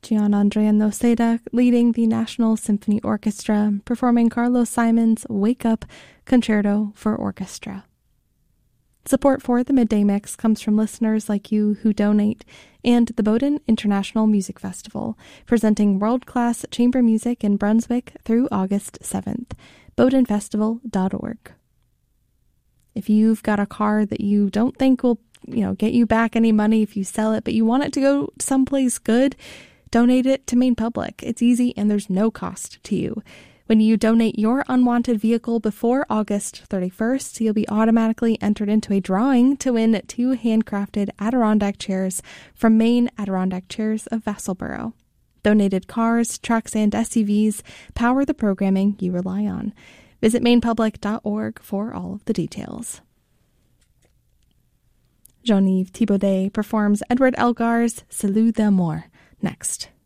Gian Andrea Noceda leading the National Symphony Orchestra, performing Carlos Simon's Wake Up Concerto for Orchestra. Support for the Midday Mix comes from listeners like you who donate, and the Bowdoin International Music Festival, presenting world-class chamber music in Brunswick through August 7th. BowdoinFestival.org. If you've got a car that you don't think will, get you back any money if you sell it, but you want it to go someplace good, donate it to Maine Public. It's easy and there's no cost to you. When you donate your unwanted vehicle before August 31st, you'll be automatically entered into a drawing to win 2 handcrafted Adirondack chairs from Maine Adirondack Chairs of Vassalboro. Donated cars, trucks, and SUVs power the programming you rely on. Visit mainepublic.org for all of the details. Jean-Yves Thibaudet performs Edward Elgar's Salut d'amour next.